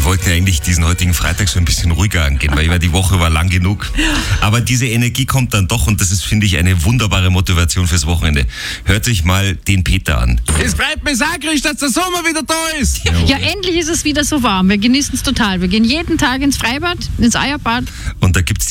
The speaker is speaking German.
Wir wollten ja eigentlich diesen heutigen Freitag so ein bisschen ruhiger angehen, weil die Woche war lang genug. Aber diese Energie kommt dann doch und das ist, finde ich, eine wunderbare Motivation fürs Wochenende. Hört sich mal den Peter an. Es freut mich sakrisch, dass der Sommer wieder da ist. Ja, endlich ist es wieder so warm. Wir genießen es total. Wir gehen jeden Tag ins Freibad, ins Eierbad. Und da gibt's